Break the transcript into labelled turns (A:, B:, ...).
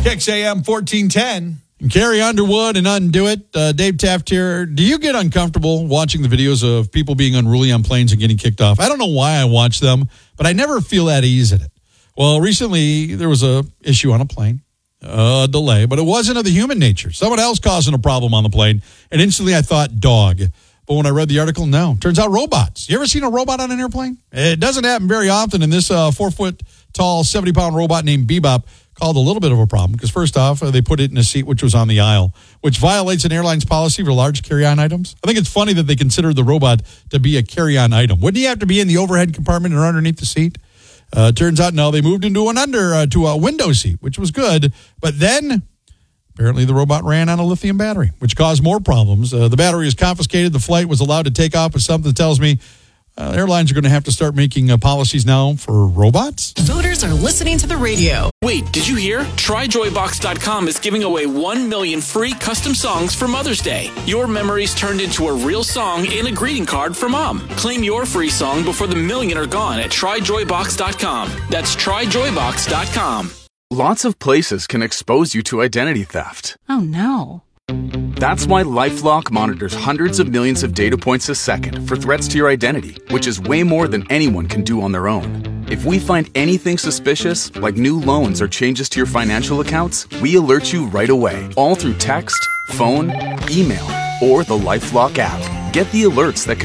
A: Kicks AM 1410.
B: And Carrie Underwood and Undo It. Dave Taft here. Do you get uncomfortable watching the videos of people being unruly on planes and getting kicked off? I don't know why I watch them, but I never feel at ease in it. Well, recently there was a issue on a plane, a delay, but it wasn't of the human nature. Someone else causing a problem on the plane, and instantly I thought dog. But when I read the article, no. Turns out robots. You ever seen a robot on an airplane? It doesn't happen very often, and this 4-foot-tall, 70-pound robot named Bebop called a little bit of a problem because, first off, they put it in a seat which was on the aisle, which violates an airline's policy for large carry-on items. I think it's funny that they consider the robot to be a carry-on item. Wouldn't he have to be in the overhead compartment or underneath the seat? Turns out, no, they moved into to a window seat, which was good. But then, apparently, the robot ran on a lithium battery, which caused more problems. The battery was confiscated. The flight was allowed to take off, but something tells me airlines are going to have to start making policies now for robots.
C: Voters are listening to the radio.
D: Wait, did you hear? TryJoyBox.com is giving away 1 million free custom songs for Mother's Day. Your memories turned into a real song and a greeting card for Mom. Claim your free song before the million are gone at TryJoyBox.com. That's TryJoyBox.com.
E: Lots of places can expose you to identity theft.
C: Oh, no.
E: That's why LifeLock monitors hundreds of millions of data points a second for threats to your identity, which is way more than anyone can do on their own. If we find anything suspicious, like new loans or changes to your financial accounts, we alert you right away, all through text, phone, email, or the LifeLock app. Get the alerts that